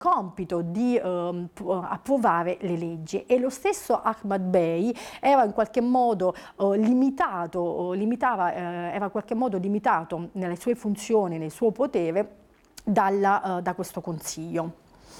compito di approvare le leggi, e lo stesso Ahmad Bey era in qualche modo limitato nelle sue funzioni, nel suo potere da questo consiglio.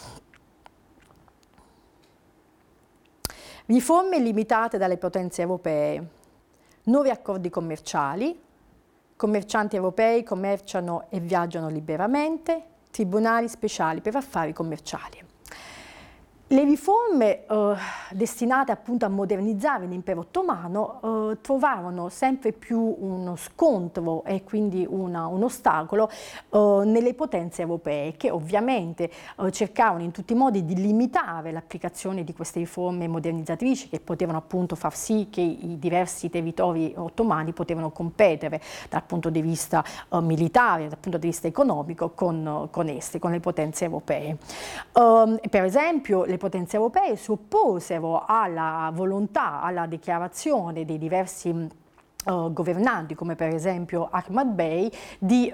Riforme limitate dalle potenze europee, nuovi accordi commerciali, commercianti europei commerciano e viaggiano liberamente, tribunali speciali per affari commerciali. Le riforme destinate appunto a modernizzare l'impero ottomano trovarono sempre più uno scontro e quindi un ostacolo nelle potenze europee, che ovviamente cercavano in tutti i modi di limitare l'applicazione di queste riforme modernizzatrici, che potevano appunto far sì che i diversi territori ottomani potevano competere dal punto di vista militare, dal punto di vista economico con le potenze europee. Per esempio, le potenze europee si opposero alla volontà, alla dichiarazione dei diversi governanti, come per esempio Ahmad Bey, di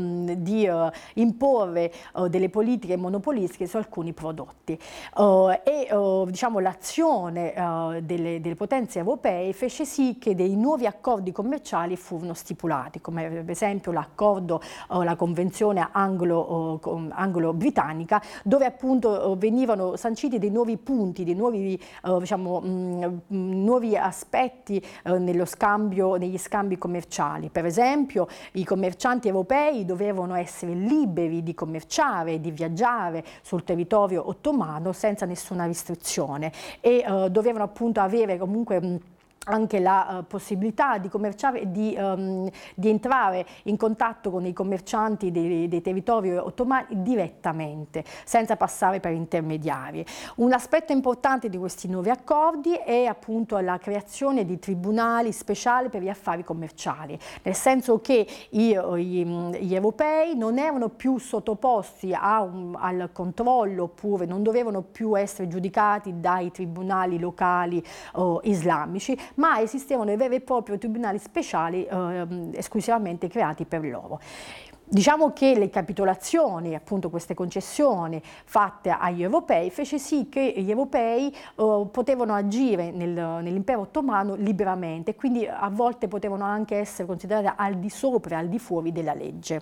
imporre delle politiche monopolistiche su alcuni prodotti, diciamo, l'azione delle potenze europee fece sì che dei nuovi accordi commerciali furono stipulati, come per esempio l'accordo, la convenzione anglo-britannica, dove appunto venivano sanciti dei nuovi punti, dei nuovi, nuovi aspetti negli scambi commerciali. Per esempio, i commercianti europei dovevano essere liberi di commerciare, di viaggiare sul territorio ottomano senza nessuna restrizione, e dovevano appunto avere comunque anche la possibilità di commerciare e di entrare in contatto con i commercianti dei territori ottomani direttamente, senza passare per intermediari. Un aspetto importante di questi nuovi accordi è appunto la creazione di tribunali speciali per gli affari commerciali, nel senso che gli europei non erano più sottoposti al controllo, oppure non dovevano più essere giudicati dai tribunali locali islamici, ma esistevano dei veri e propri tribunali speciali esclusivamente creati per loro. Diciamo che le capitolazioni, appunto queste concessioni fatte agli europei, fece sì che gli europei potevano agire nell'impero ottomano liberamente, quindi a volte potevano anche essere considerati al di sopra e al di fuori della legge.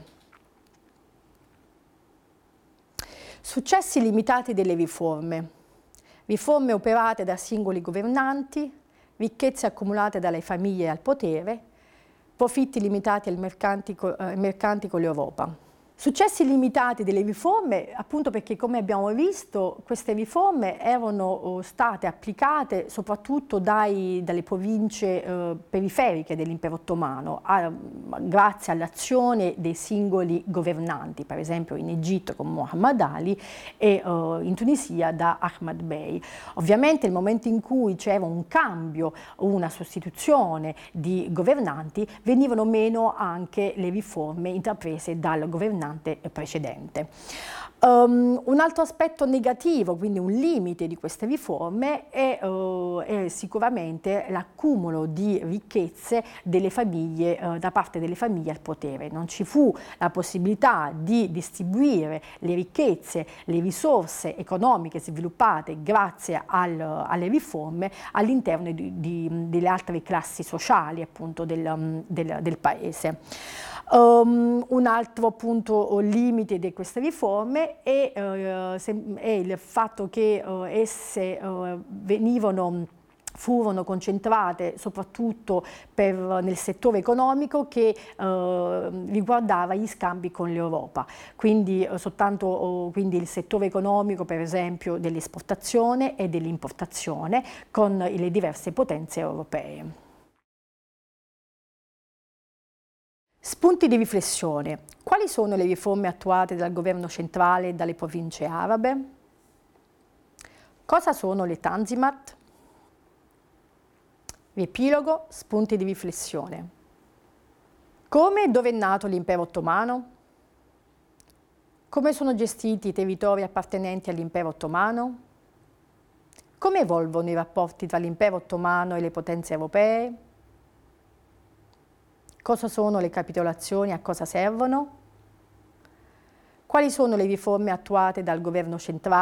Successi limitati delle riforme. Riforme operate da singoli governanti, ricchezze accumulate dalle famiglie al potere, profitti limitati ai mercanti con l'Europa. Successi limitati delle riforme, appunto perché, come abbiamo visto, queste riforme erano state applicate soprattutto dalle province periferiche dell'impero ottomano, grazie all'azione dei singoli governanti, per esempio in Egitto con Muhammad Ali e in Tunisia da Ahmad Bey. Ovviamente nel momento in cui c'era un cambio, una sostituzione di governanti, venivano meno anche le riforme intraprese dal governante precedente. Un altro aspetto negativo, quindi un limite di queste riforme, è sicuramente l'accumulo di ricchezze delle famiglie, da parte delle famiglie al potere. Non ci fu la possibilità di distribuire le ricchezze, le risorse economiche sviluppate grazie alle riforme all'interno delle altre classi sociali, appunto, del paese. Un altro appunto limite di queste riforme è il fatto che esse furono concentrate soprattutto nel settore economico che riguardava gli scambi con l'Europa, quindi quindi il settore economico, per esempio, dell'esportazione e dell'importazione con le diverse potenze europee. Spunti di riflessione. Quali sono le riforme attuate dal governo centrale e dalle province arabe? Cosa sono le Tanzimat? Riepilogo, spunti di riflessione. Come e dove è nato l'impero ottomano? Come sono gestiti i territori appartenenti all'impero ottomano? Come evolvono i rapporti tra l'impero ottomano e le potenze europee? Cosa sono le capitolazioni e a cosa servono? Quali sono le riforme attuate dal governo centrale?